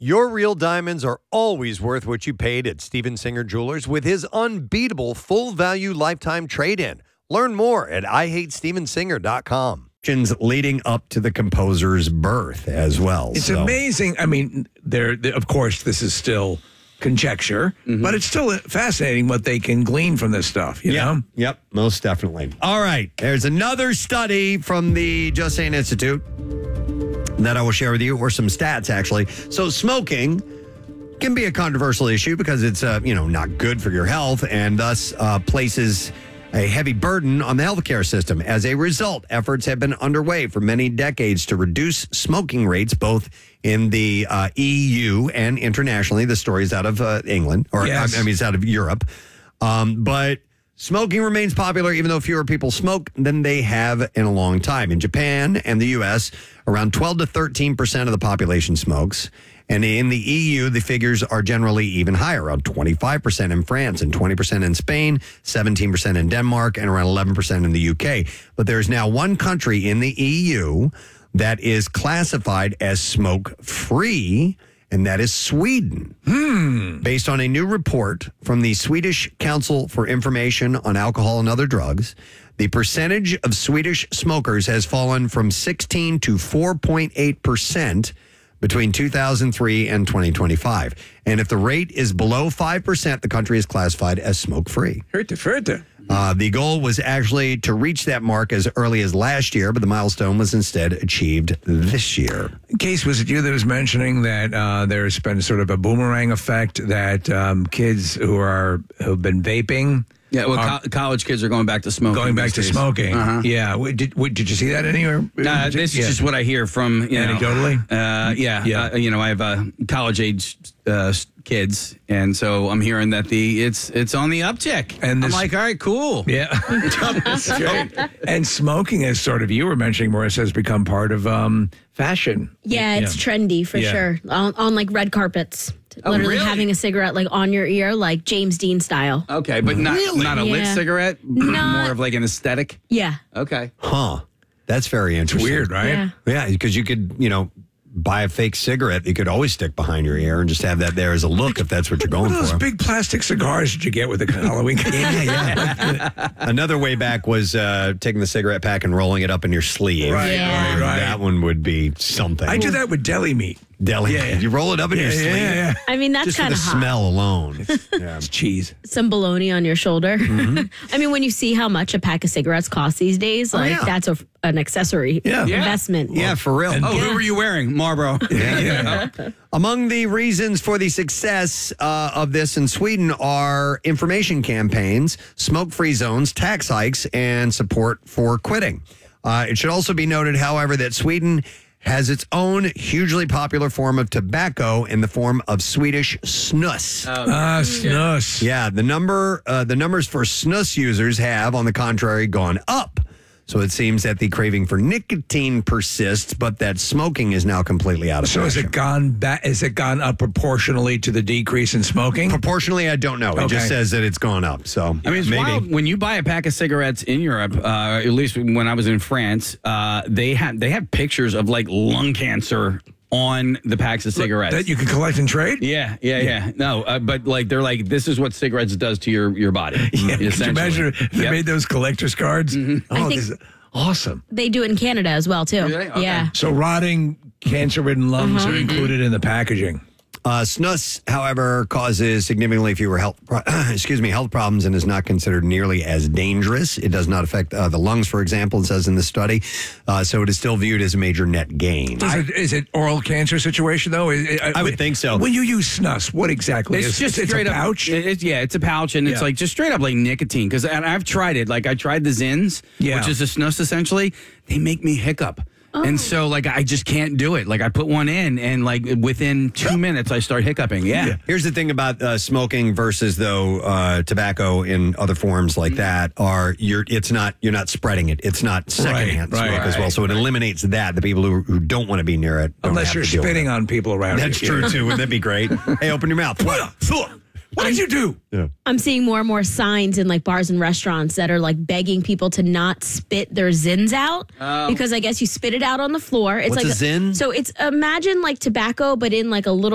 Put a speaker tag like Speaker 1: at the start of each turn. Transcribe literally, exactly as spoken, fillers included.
Speaker 1: Your real diamonds are always worth what you paid at Steven Singer Jewelers with his unbeatable full-value lifetime trade-in. Learn more at I hate steven singer dot com. Leading up to the composer's birth as well.
Speaker 2: It's
Speaker 1: so.
Speaker 2: amazing. I mean, there. Of course, this is still conjecture, mm-hmm. but it's still fascinating what they can glean from this stuff. You
Speaker 1: yeah.
Speaker 2: know?
Speaker 1: Yep, most definitely. All right, there's another study from the Just Saying Institute that I will share with you, or some stats, actually. So smoking can be a controversial issue because it's, uh, you know, not good for your health and thus uh, places a heavy burden on the healthcare system. As a result, efforts have been underway for many decades to reduce smoking rates, both in the uh, E U and internationally. The story is out of uh, England, or
Speaker 2: yes.
Speaker 1: I, I mean, it's out of Europe. Um, but smoking remains popular, even though fewer people smoke than they have in a long time. In Japan and the U S, around twelve to thirteen percent of the population smokes. And in the E U, the figures are generally even higher, around twenty-five percent in France and twenty percent in Spain, seventeen percent in Denmark, and around eleven percent in the U K. But there's now one country in the E U that is classified as smoke-free, and that is Sweden.
Speaker 2: Hmm.
Speaker 1: Based on a new report from the Swedish Council for Information on Alcohol and Other Drugs, the percentage of Swedish smokers has fallen from sixteen to four point eight percent between two thousand three and twenty twenty-five. And if the rate is below five percent, the country is classified as smoke-free.
Speaker 2: Hurta, furta.
Speaker 1: Uh, the goal was actually to reach that mark as early as last year, but the milestone was instead achieved this year.
Speaker 2: Case, was it you that was mentioning that uh, there's been sort of a boomerang effect that um, kids who are who've been vaping?
Speaker 3: Yeah, well,
Speaker 2: are,
Speaker 3: co- college kids are going back to smoking.
Speaker 2: Going back to
Speaker 3: days.
Speaker 2: smoking.
Speaker 3: Uh-huh.
Speaker 2: Yeah. What, did, what, did you see that anywhere?
Speaker 3: Uh, this
Speaker 2: yeah.
Speaker 3: is just what I hear from, you know.
Speaker 2: Anecdotally?
Speaker 3: Uh, yeah.
Speaker 2: Yeah.
Speaker 3: Uh, you know, I have uh, college-age uh, kids, and so I'm hearing that the it's it's on the uptick. And this, I'm like, all right, cool.
Speaker 2: Yeah. That's great. And smoking is sort of, you were mentioning, Marissa, has become part of um, fashion.
Speaker 4: Yeah, it's yeah. trendy for yeah. sure. On, on like red carpets.
Speaker 3: Oh,
Speaker 4: Literally
Speaker 3: really?
Speaker 4: having a cigarette like on your ear, like James Dean style.
Speaker 3: Okay, but not
Speaker 1: really?
Speaker 3: not a lit
Speaker 4: Yeah.
Speaker 3: cigarette?
Speaker 4: Not,
Speaker 3: More of like an aesthetic?
Speaker 4: Yeah.
Speaker 3: Okay.
Speaker 1: Huh. That's very interesting.
Speaker 2: Weird, right?
Speaker 4: Yeah.
Speaker 1: Yeah, because you could, you know, buy a fake cigarette you could always stick behind your ear and just have that there as a look if that's what you're going
Speaker 2: What are those
Speaker 1: for.
Speaker 2: big plastic cigars that you get with the Halloween?
Speaker 1: yeah, yeah. Another way back was uh, taking the cigarette pack and rolling it up in your sleeve.
Speaker 2: Right,
Speaker 4: Yeah.
Speaker 2: right, right.
Speaker 1: That one would be something.
Speaker 2: I do that with deli meat.
Speaker 1: Deli.
Speaker 2: Yeah, yeah.
Speaker 1: You roll it up in
Speaker 2: Yeah,
Speaker 1: your
Speaker 2: yeah,
Speaker 1: sleeve.
Speaker 2: yeah, yeah.
Speaker 4: I mean, that's
Speaker 1: Just for
Speaker 4: kind
Speaker 1: the
Speaker 4: of hot.
Speaker 1: smell alone. Yeah.
Speaker 2: It's cheese.
Speaker 4: Some bologna on your shoulder. I mean, when you see how much a pack of cigarettes costs these days,
Speaker 1: Oh,
Speaker 4: like
Speaker 1: yeah.
Speaker 4: that's a, an accessory
Speaker 2: Yeah. Yeah.
Speaker 4: investment.
Speaker 1: Yeah, for real.
Speaker 3: Oh, who were you wearing? Marlboro.
Speaker 1: Yeah, yeah. Among the reasons for the success uh, of this in Sweden are information campaigns, smoke-free zones, tax hikes, and support for quitting. Uh, it should also be noted, however, that Sweden has its own hugely popular form of tobacco in the form of Swedish snus.
Speaker 2: Ah, snus.
Speaker 1: Yeah, the number, uh, the numbers for snus users have, on the contrary, gone up. So it seems that the craving for nicotine persists, but that smoking is now completely out of
Speaker 2: So has
Speaker 1: fashion.
Speaker 2: it gone back? Has it gone up proportionally to the decrease in smoking?
Speaker 1: Proportionally, I don't know. It
Speaker 2: Okay.
Speaker 1: just says that it's gone up. So
Speaker 3: I mean, it's
Speaker 1: maybe.
Speaker 3: wild. When you buy a pack of cigarettes in Europe, uh, at least when I was in France, uh, they have they have pictures of like lung cancer on the packs of cigarettes.
Speaker 2: That you can collect and trade?
Speaker 3: yeah, yeah, yeah. No, uh, but like they're like, this is what cigarettes does to your your body.
Speaker 2: Yeah. Could you
Speaker 3: essentially.
Speaker 2: imagine if they
Speaker 3: Yep.
Speaker 2: made those collector's cards? Oh,
Speaker 4: I think-
Speaker 2: this is awesome.
Speaker 4: They do it in Canada as well, too.
Speaker 3: Do they? Okay.
Speaker 4: Yeah.
Speaker 2: So rotting, cancer-ridden lungs are included in the packaging.
Speaker 1: Uh, snus, however, causes significantly fewer health, pro- excuse me, health problems and is not considered nearly as dangerous. It does not affect uh, the lungs, for example, it says in the study. Uh, so it is still viewed as a major net gain.
Speaker 2: Is, it, is it oral cancer situation, though? Is- I,
Speaker 1: I would think so.
Speaker 2: When you use snus, what exactly
Speaker 3: It's
Speaker 2: is
Speaker 3: just
Speaker 2: it's,
Speaker 3: straight
Speaker 2: it's a
Speaker 3: up
Speaker 2: pouch?
Speaker 3: it- it's- yeah, it's a pouch, and it's
Speaker 2: Yeah.
Speaker 3: like just straight up like nicotine. Because I've tried it. Like I tried the Zins,
Speaker 2: Yeah.
Speaker 3: which is a snus essentially. They make me hiccup. And so, like, I just can't do it. Like, I put one in, and like within two minutes, I start hiccuping. Yeah,
Speaker 2: Yeah.
Speaker 1: Here's the thing about uh, smoking versus though uh, tobacco in other forms like that are you're it's not you're not spreading it. It's not secondhand
Speaker 2: right,
Speaker 1: smoke as well.
Speaker 2: right,
Speaker 1: So it eliminates that. The people who, who don't want to be near it, don't
Speaker 2: Unless
Speaker 1: have
Speaker 2: you're
Speaker 1: to deal with
Speaker 2: spitting
Speaker 1: it.
Speaker 2: on people around
Speaker 1: That's
Speaker 2: you.
Speaker 1: true too. Wouldn't that be great? Hey, open your mouth.
Speaker 2: What did you do?
Speaker 1: Yeah.
Speaker 4: I'm seeing more and more signs in like bars and restaurants that are like begging people to not spit their Zins out because I guess you spit it out on the floor. It's
Speaker 1: What's
Speaker 4: like
Speaker 1: a Zin?
Speaker 4: So it's imagine like tobacco, but in like a little